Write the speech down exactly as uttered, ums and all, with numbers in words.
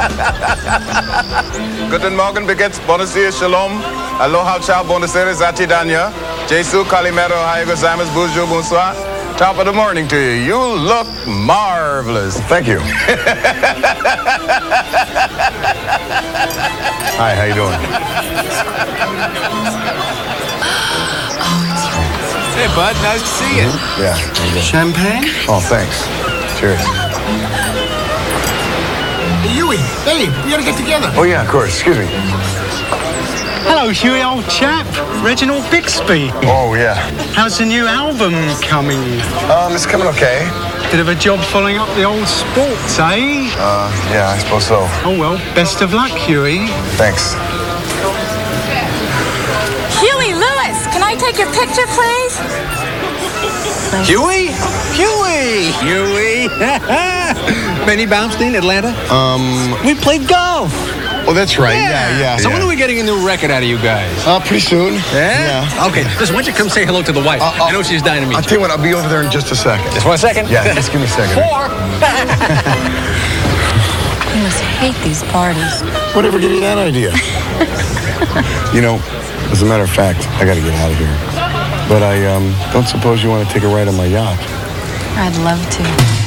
Guten Morgen, Begets, Bonasir, Shalom, Aloha, Ciao, Bonasir, Zati Danya, Jesu, Kalimero, Hayago, Zamas, Bonjour, Bonsoir. Top of the morning to you. You look marvelous. Thank you. Hi, how you doing? Hey, bud, nice to see you. Mm-hmm. Yeah. Champagne? Oh, thanks. Cheers. Hey, Huey, babe, we gotta get together. Oh, yeah, of course. Excuse me. Hello, Huey, old chap. Reginald Bixby. Oh, yeah. How's the new album coming? Um, it's coming okay. Bit of a job following up the old sports, eh? Uh, yeah, I suppose so. Oh, well, best of luck, Huey. Thanks. Huey Lewis, can I take your picture, please? Huey? Huey! Huey! Benny Baumstein, Atlanta? Um, We played golf. oh, that's right. Yeah, yeah. So yeah. when are we getting a new record out of you guys? Uh, pretty soon. Yeah? Okay, listen, why don't you come say hello to the wife? Uh, uh, I know she's dying to meet I'll you. tell you what, I'll be over there in just a second. Just one second. Yeah, just give me a second. Four. You must hate these parties. Whatever gave you that idea? You know, as a matter of fact, I gotta get out of here. But I um, don't suppose you want to take a ride on my yacht. I'd love to.